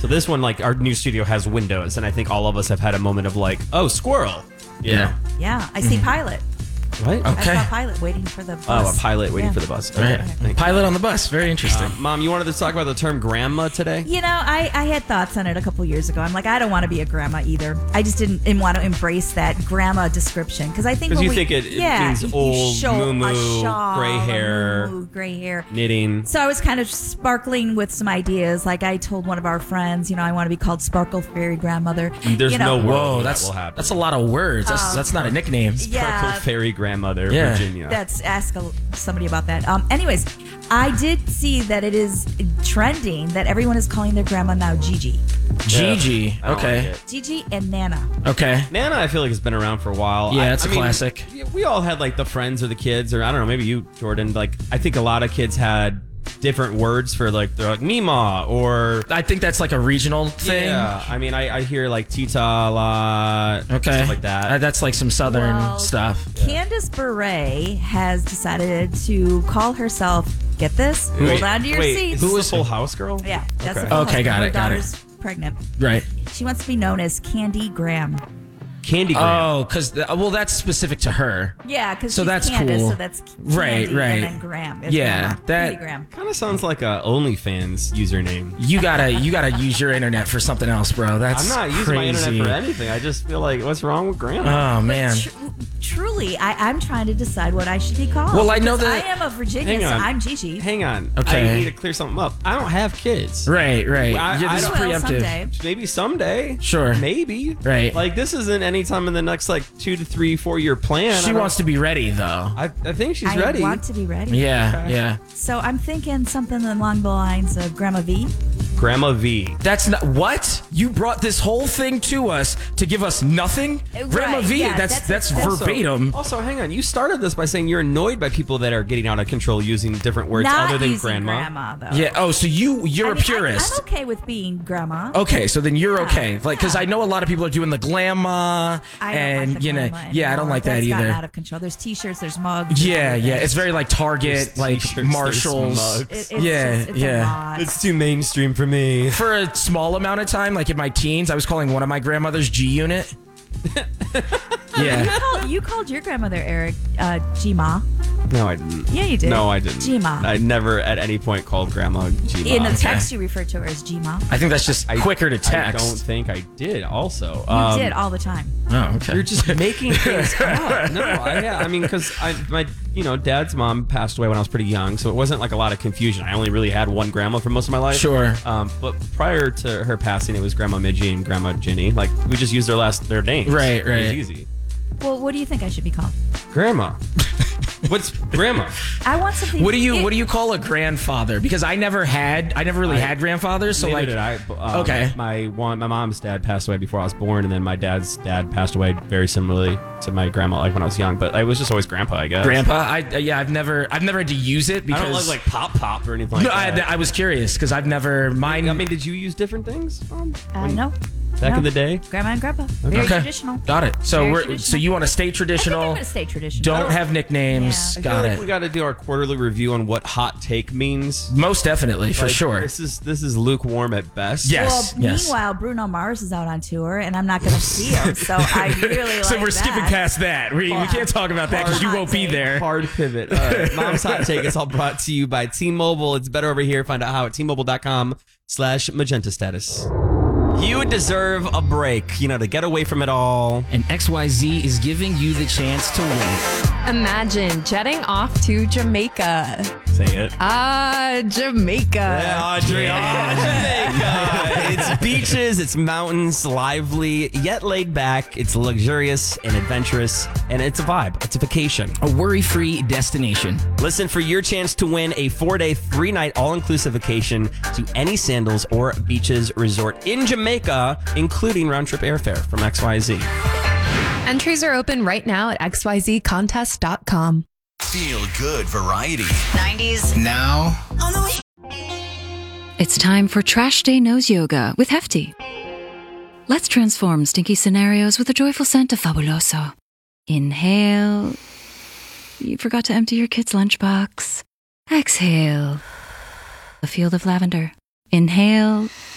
So this one, like, our new studio has windows, and I think all of us have had a moment of like, oh, squirrel. Yeah. Yeah, I see Pilot. What? I saw Pilot waiting for the bus. Oh, a pilot waiting for the bus. Okay. Right. Pilot on the bus. Very interesting. Mom, you wanted to talk about the term grandma today? You know, I had thoughts on it a couple years ago. I'm like, I don't want to be a grandma either. I just didn't want to embrace that grandma description because I think Because when you we, think it means you old, show moo-moo, a shawl, gray hair, gray hair, knitting. So I was kind of sparkling with some ideas. Like I told one of our friends, I want to be called Sparkle Fairy Grandmother. There's no word. Whoa, that will happen. that's a lot of words. That's not a nickname. Sparkle Fairy Grandmother, Yeah. Virginia. Ask somebody about that. Anyways, I did see that it is trending that everyone is calling their grandma now Gigi. Gigi. I don't Okay. like it. Gigi and Nana. Okay. Nana, I feel like has been around for a while. Yeah, it's a mean, classic. We all had like the friends or the kids, or I don't know, maybe you, Jordan. Like, I think a lot of kids had different words for like, they're like Mima or. I think that's like a regional thing. Yeah, I mean, I hear like Tita a lot. Okay. Stuff like that. That's like some southern Well, stuff. Candace Bure has decided to call herself, get this, hold on to your seats. Who was Full House girl? Yeah, that's Okay. a Full Okay, House. got Her it, got it. daughter's pregnant. Right. She wants to be known as Candy Graham. Candy Graham. Oh, because that's specific to her. Yeah, because So she's that's Candace, cool. so that's Candy, Right, right. and then Graham. is Yeah, Grandma. that- Candy Graham. Kind of sounds like a OnlyFans username. You gotta use your internet for something else, bro. That's I'm not using crazy. my internet for anything. I just feel like, what's wrong with Grandma? Oh man. Truly, I'm trying to decide what I should be called. Well, I know because that- I am a Virginia, Hang so on. I'm Gigi. Hang on. Okay. I need to clear something up. I don't have kids. Right. I Yeah, this is don't- Well, preemptive. someday. Maybe someday. Sure. Maybe. Right. Like, this isn't any time in the next, like, 2 to 3, 4 year plan. She wants to be ready though. I think she's I ready. want to be ready. Yeah, Okay. yeah. So I'm thinking something along the lines of Grandma V. Grandma V. That's not what you brought this whole thing to us to give us nothing. Grandma V. yeah, that's that's verbatim. Also, hang on. You started this by saying you're annoyed by people that are getting out of control using different words Not other than using grandma. though. Yeah. Oh, so you're I a mean, purist. I'm okay with being grandma. Okay, so then you're Yeah, okay. Like, because yeah. I know a lot of people are doing the glamma, I don't and like the grandma yeah, I don't anymore. like that That's gotten either. out of control. There's T-shirts, there's mugs. Yeah, there's yeah. It's very like Target, There's like t-shirts, there's Marshalls. mugs. it's Yeah, just, it's yeah. a lot. It's too mainstream for me. For a small amount of time, like in my teens, I was calling one of my grandmothers G Unit. Yeah. You called your grandmother Eric G-Ma. No, I didn't. Yeah, you did. No, I didn't. G-Ma. I never at any point called Grandma G-Ma. In the text, you referred to her as G-Ma. I think that's just quicker to I text. don't think I did also. You did all the time. Oh, okay. You're just making things up. No, I mean, because my dad's mom passed away when I was pretty young, so it wasn't like a lot of confusion. I only really had one grandma for most of my life. Sure. But prior to her passing, it was Grandma Midgie and Grandma Ginny. Like, we just used their names. Right, right. It was easy. Well, what do you think I should be called? Grandma. What's Grandma? I want something. What do you call a grandfather? Because I never really had grandfathers. So Neither like, did I. Okay. My mom's dad passed away before I was born, and then my dad's dad passed away very similarly to my grandma, like when I was young. But I was just always Grandpa, I guess. grandpa. I've never had to use it because I don't like pop or anything like no, that. I was curious because I've never mine. I mean, did you use different things? No. Back No. in the day? Grandma and Grandpa. Very Okay. traditional. Got it. So Very so traditional. you want to stay I think traditional? I'm gonna stay traditional. Don't have nicknames. Yeah. I Got feel it. like we got to do our quarterly review on what hot take means. Most definitely, for Like, sure. This is lukewarm at best. Yes. Well, meanwhile, Bruno Mars is out on tour, and I'm not going to see him, so I really like So we're that. skipping past that. We can't talk about that because you Hard won't be take. there. Hard pivot. All right. Mom's Hot Take is all brought to you by T-Mobile. It's better over here. Find out how at T-Mobile.com/magenta status. You deserve a break, to get away from it all. And XYZ is giving you the chance to win. Imagine jetting off to Jamaica. Say it. Jamaica. Jamaica. It's beaches, it's mountains, lively, yet laid back. It's luxurious and adventurous, and it's a vibe. It's a vacation. A worry-free destination. Listen for your chance to win a 4-day, 3-night all-inclusive vacation to any Sandals or Beaches resort in Jamaica, including round-trip airfare from XYZ. Entries are open right now at xyzcontest.com. Feel good variety. 90s. Now, It's time for Trash Day Nose Yoga with Hefty. Let's transform stinky scenarios with a joyful scent of Fabuloso. Inhale. You forgot to empty your kid's lunchbox. Exhale. A field of lavender. Inhale.